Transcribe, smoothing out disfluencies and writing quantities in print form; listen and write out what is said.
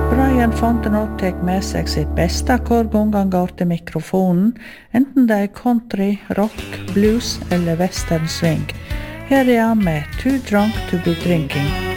Brian Fontenot tar med seg sitt beste hver gang han går til mikrofonen, enten det er country, rock, blues eller western swing. Her er han med Too Drunk to be Drinking.